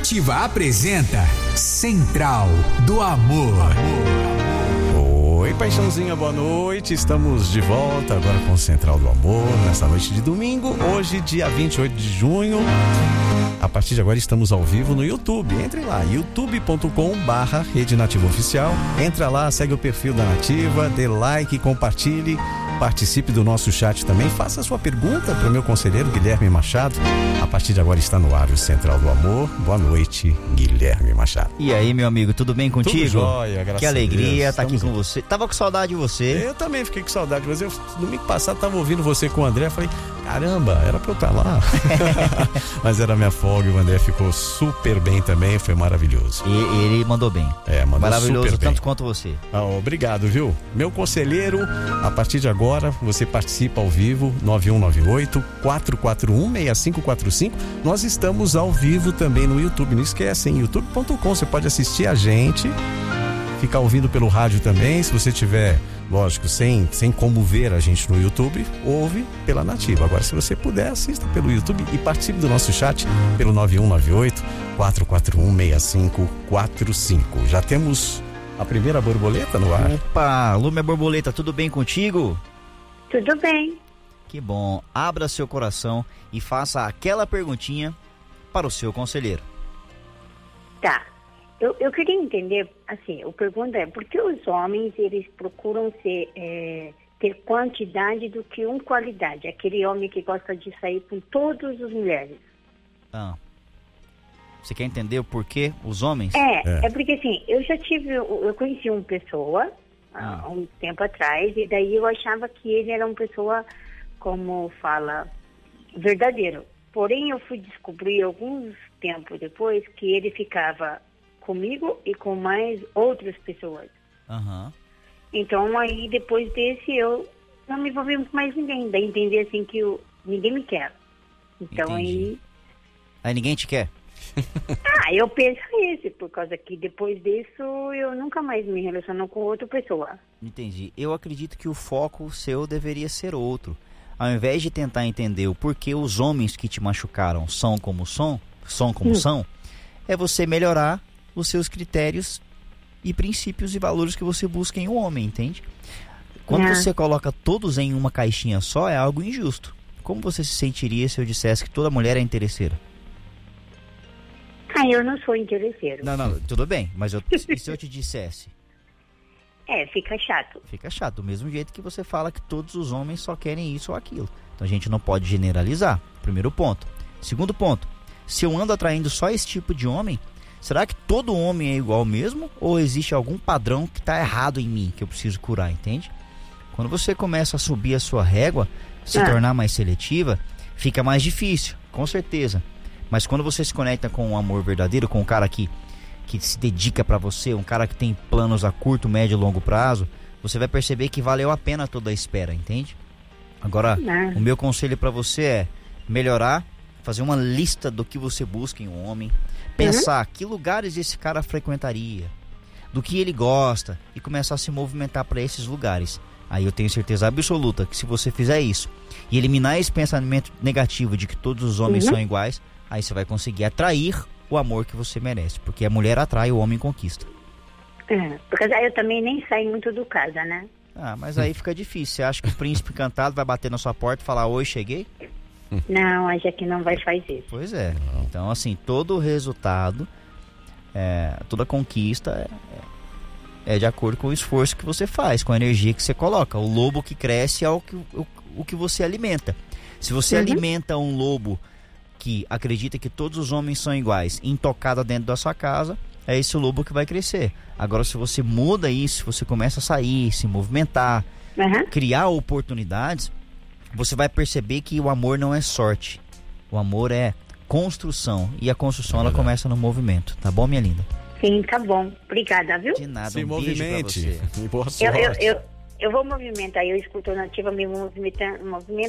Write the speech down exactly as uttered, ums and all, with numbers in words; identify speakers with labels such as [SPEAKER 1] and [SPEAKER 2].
[SPEAKER 1] Nativa apresenta Central do Amor.
[SPEAKER 2] Oi, paixãozinha, boa noite. Estamos de volta agora com o Central do Amor, nessa noite de domingo, hoje, dia vinte e oito de junho. A partir de agora estamos ao vivo no YouTube. Entre lá, youtube ponto com barra Rede Nativa Oficial. Entra lá, segue o perfil da Nativa, dê like, compartilhe, participe do nosso chat também. Faça a sua pergunta para o meu conselheiro Guilherme Machado. A partir de agora está no ar o Central do Amor. Boa noite, Guilherme Machado.
[SPEAKER 3] E aí, meu amigo, tudo bem contigo?
[SPEAKER 2] Tudo jóia, graças
[SPEAKER 3] Que alegria
[SPEAKER 2] estar
[SPEAKER 3] estar aqui com você. Tava com saudade de você.
[SPEAKER 2] Eu também fiquei com saudade, mas eu domingo passado estava ouvindo você com o André. Falei, caramba, era para eu estar lá. Mas era minha folga e o André ficou super bem também, foi maravilhoso.
[SPEAKER 3] E ele mandou bem.
[SPEAKER 2] É, mandou
[SPEAKER 3] maravilhoso,
[SPEAKER 2] super bem.
[SPEAKER 3] Tanto quanto você.
[SPEAKER 2] Ah, obrigado, viu? Meu conselheiro, a partir de agora, você participa ao vivo, nove um nove oito, quatro quatro um, seis cinco quatro cinco. Nós estamos ao vivo também no YouTube, não esquece, em youtube ponto com, você pode assistir a gente, ficar ouvindo pelo rádio também, se você tiver, lógico, sem, sem como ver a gente no YouTube, ouve pela Nativa. Agora, se você puder, assista pelo YouTube e participe do nosso chat pelo nove um nove oito, quatro quatro um, seis cinco quatro cinco. Já temos a primeira borboleta no ar.
[SPEAKER 3] Opa, alô, minha borboleta, tudo bem contigo?
[SPEAKER 4] Tudo bem.
[SPEAKER 3] Que bom, abra seu coração e faça aquela perguntinha para o seu conselheiro.
[SPEAKER 4] Tá, eu, eu queria entender, assim, a pergunta é, por que os homens, eles procuram ser, é, ter quantidade do que uma qualidade? Aquele homem que gosta de sair com todas as mulheres.
[SPEAKER 3] Ah, você quer entender o porquê os homens?
[SPEAKER 4] É, é, é porque assim, eu já tive, eu conheci uma pessoa há
[SPEAKER 3] Ah.
[SPEAKER 4] um tempo atrás, e daí eu achava que ele era uma pessoa, como fala, verdadeiro. Porém, eu fui descobrir alguns tempos depois que ele ficava comigo e com mais outras pessoas.
[SPEAKER 3] Aham.
[SPEAKER 4] Então, aí, depois desse, eu não me envolvi com mais ninguém. Daí, entendi, assim, que eu, ninguém me quer. Então,
[SPEAKER 3] Entendi.
[SPEAKER 4] aí...
[SPEAKER 3] Aí ninguém te quer?
[SPEAKER 4] Ah, eu penso isso, por causa que depois disso, eu nunca mais me relaciono com outra pessoa.
[SPEAKER 3] Entendi. Eu acredito que o foco seu deveria ser outro. Ao invés de tentar entender o porquê os homens que te machucaram são como são, são como
[SPEAKER 4] Hum.
[SPEAKER 3] são, é você melhorar os seus critérios e princípios e valores que você busca em um homem, entende? Quando
[SPEAKER 4] Ah.
[SPEAKER 3] você coloca todos em uma caixinha só, é algo injusto. Como você se sentiria se eu dissesse que toda mulher é interesseira?
[SPEAKER 4] Ah, eu não sou interesseiro.
[SPEAKER 3] Não, não, tudo bem, mas eu, e se eu te dissesse?
[SPEAKER 4] É, fica chato.
[SPEAKER 3] Fica chato, do mesmo jeito que você fala que todos os homens só querem isso ou aquilo. Então a gente não pode generalizar, primeiro ponto. Segundo ponto, se eu ando atraindo só esse tipo de homem, será que todo homem é igual mesmo? Ou existe algum padrão que está errado em mim, que eu preciso curar, entende? Quando você começa a subir a sua régua, se
[SPEAKER 4] Ah.
[SPEAKER 3] tornar mais seletiva, fica mais difícil, com certeza. Mas quando você se conecta com um amor verdadeiro, com um cara que, que se dedica pra você, um cara que tem planos a curto, médio e longo prazo, você vai perceber que valeu a pena toda a espera, entende? Agora,
[SPEAKER 4] Ah.
[SPEAKER 3] o meu conselho pra você é melhorar, fazer uma lista do que você busca em um homem, pensar que lugares esse cara frequentaria, do que ele gosta e começar a se movimentar para esses lugares. Aí eu tenho certeza absoluta que se você fizer isso e eliminar esse pensamento negativo de que todos os homens
[SPEAKER 4] Uhum.
[SPEAKER 3] são iguais, aí você vai conseguir atrair o amor que você merece, porque a mulher atrai, o homem conquista.
[SPEAKER 4] É, porque aí eu também nem saio muito do casa, né?
[SPEAKER 3] Ah, mas aí fica difícil. Você acha que o príncipe encantado vai bater na sua porta e falar, oi, cheguei?
[SPEAKER 4] Não, a gente não vai fazer isso.
[SPEAKER 3] Pois é. Então, assim, todo o resultado, é, toda conquista é, é de acordo com o esforço que você faz, com a energia que você coloca. O lobo que cresce é o que, o, o que você alimenta. Se você
[SPEAKER 4] Uhum.
[SPEAKER 3] alimenta um lobo que acredita que todos os homens são iguais, intocado dentro da sua casa, é esse o lobo que vai crescer. Agora, se você muda isso, você começa a sair, se movimentar,
[SPEAKER 4] Uhum.
[SPEAKER 3] criar oportunidades, você vai perceber que o amor não é sorte. O amor é construção. E a construção, ela começa no movimento. Tá bom, minha linda?
[SPEAKER 4] Sim, tá bom. Obrigada, viu?
[SPEAKER 3] De nada,
[SPEAKER 2] Se
[SPEAKER 3] um beijo pra
[SPEAKER 2] movimente.
[SPEAKER 3] você.
[SPEAKER 2] E boa
[SPEAKER 4] Eu,
[SPEAKER 2] sorte.
[SPEAKER 4] eu, eu, eu vou movimentar, eu escuto a Nativa me movimentando,